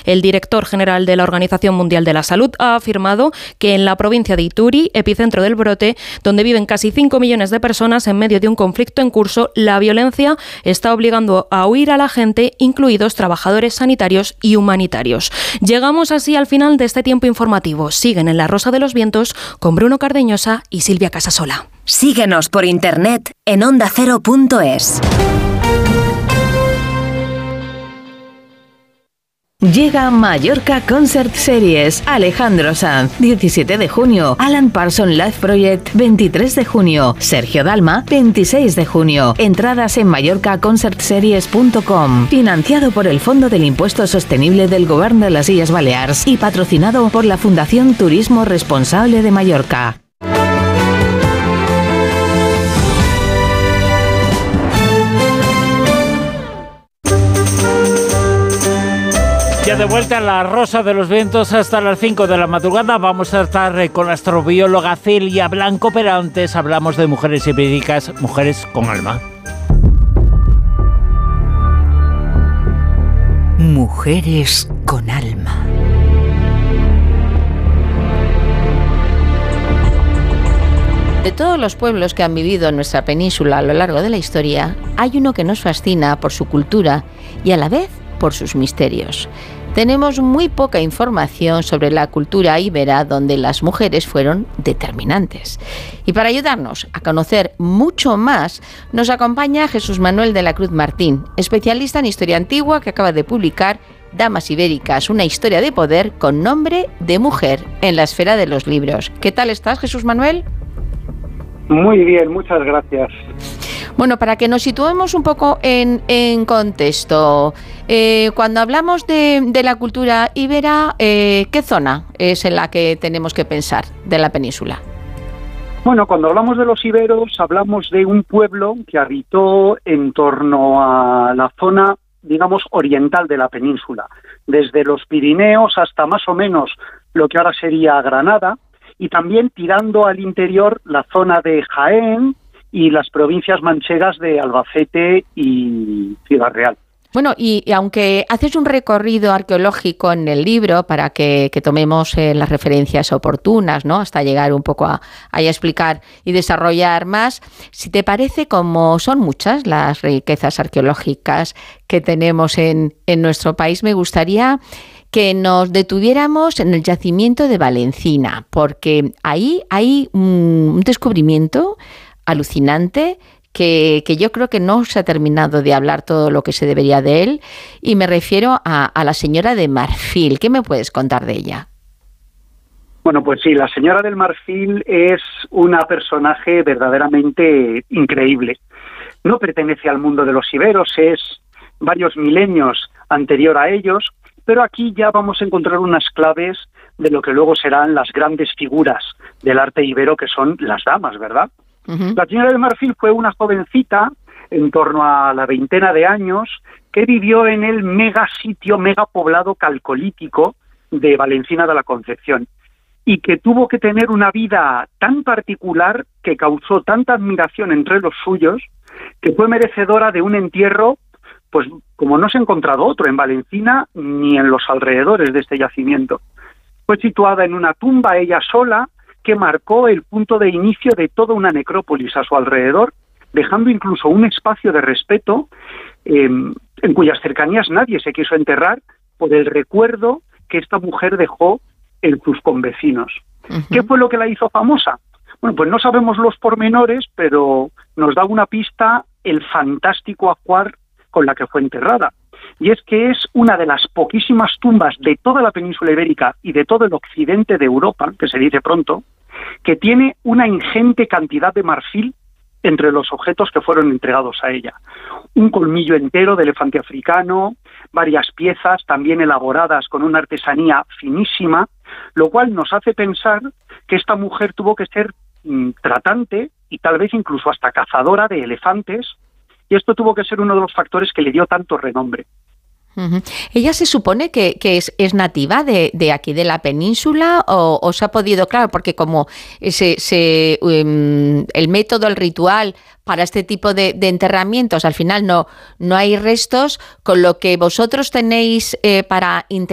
El director general de la Organización Mundial de la Salud ha afirmado que en la provincia de Ituri, epicentro del brote, donde viven casi 5 millones de personas en medio de un conflicto en curso, la violencia está obligando a huir a la gente, incluidos trabajadores sanitarios y humanitarios. Llegamos así al final de este tiempo informativo. Siguen en La Rosa de los Vientos con Bruno Cardeñosa y Silvia Casasola. Síguenos por internet en ondacero.es. Llega Mallorca Concert Series. Alejandro Sanz, 17 de junio. Alan Parsons Live Project, 23 de junio. Sergio Dalma, 26 de junio. Entradas en mallorcaconcertseries.com. Financiado por el Fondo del Impuesto Sostenible del Gobierno de las Illes Balears y patrocinado por la Fundación Turismo Responsable de Mallorca. Ya de vuelta en La Rosa de los Vientos hasta las 5 de la madrugada. Vamos a estar con la astrobióloga Celia Blanco, pero antes hablamos de mujeres ibéricas, mujeres con alma. Mujeres con alma. De todos los pueblos que han vivido en nuestra península a lo largo de la historia, hay uno que nos fascina por su cultura y a la vez por sus misterios. Tenemos muy poca información sobre la cultura íbera, donde las mujeres fueron determinantes. Y para ayudarnos a conocer mucho más, nos acompaña Jesús Manuel de la Cruz Martín, especialista en historia antigua, que acaba de publicar Damas Ibéricas, una historia de poder con nombre de mujer en la esfera de los libros. ¿Qué tal estás, Jesús Manuel? Muy bien, muchas gracias. Bueno, para que nos situemos un poco en contexto, cuando hablamos de la cultura íbera, ¿qué zona es en la que tenemos que pensar de la península? Bueno, cuando hablamos de los iberos, hablamos de un pueblo que habitó en torno a la zona, digamos, oriental de la península, desde los Pirineos hasta más o menos lo que ahora sería Granada, y también tirando al interior la zona de Jaén y las provincias manchegas de Albacete y Ciudad Real. Bueno, y aunque haces un recorrido arqueológico en el libro para que tomemos las referencias oportunas, ¿no?, hasta llegar un poco a explicar y desarrollar más, si te parece, como son muchas las riquezas arqueológicas que tenemos en nuestro país, me gustaría que nos detuviéramos en el yacimiento de Valencina, porque ahí hay un descubrimiento alucinante que yo creo que no se ha terminado de hablar todo lo que se debería de él, y me refiero a la señora de Marfil. ¿Qué me puedes contar de ella? Bueno, pues sí, la señora del Marfil es una personaje verdaderamente increíble. No pertenece al mundo de los iberos, es varios milenios anterior a ellos, pero aquí ya vamos a encontrar unas claves de lo que luego serán las grandes figuras del arte ibero, que son las damas, ¿verdad? Uh-huh. La señora del Marfil fue una jovencita, en torno a la 20 de años, que vivió en el megapoblado calcolítico de Valencina de la Concepción, y que tuvo que tener una vida tan particular, que causó tanta admiración entre los suyos, que fue merecedora de un entierro, pues como no se ha encontrado otro en Valencina ni en los alrededores de este yacimiento. Fue situada en una tumba ella sola, que marcó el punto de inicio de toda una necrópolis a su alrededor, dejando incluso un espacio de respeto en cuyas cercanías nadie se quiso enterrar por el recuerdo que esta mujer dejó en sus convecinos. Uh-huh. ¿Qué fue lo que la hizo famosa? Bueno, pues no sabemos los pormenores, pero nos da una pista el fantástico ajuar con la que fue enterrada. Y es que es una de las poquísimas tumbas de toda la península ibérica y de todo el occidente de Europa, que se dice pronto, que tiene una ingente cantidad de marfil entre los objetos que fueron entregados a ella. Un colmillo entero de elefante africano, varias piezas también elaboradas con una artesanía finísima, lo cual nos hace pensar que esta mujer tuvo que ser tratante y tal vez incluso hasta cazadora de elefantes, y esto tuvo que ser uno de los factores que le dio tanto renombre. Uh-huh. ¿Ella se supone que es nativa de aquí de la península o se ha podido, claro, porque como el método, el ritual para este tipo de enterramientos, al final no hay restos, con lo que vosotros tenéis para